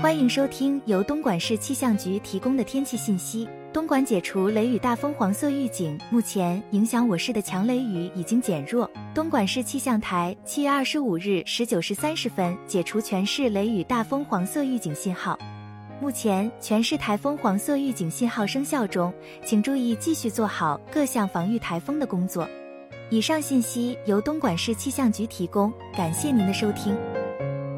欢迎收听由东莞市气象局提供的天气信息。东莞解除雷雨大风黄色预警，目前影响我市的强雷雨已经减弱。东莞市气象台7月25日19时30分解除全市雷雨大风黄色预警信号。目前全市台风黄色预警信号生效中，请注意继续做好各项防御台风的工作。以上信息由东莞市气象局提供，感谢您的收听。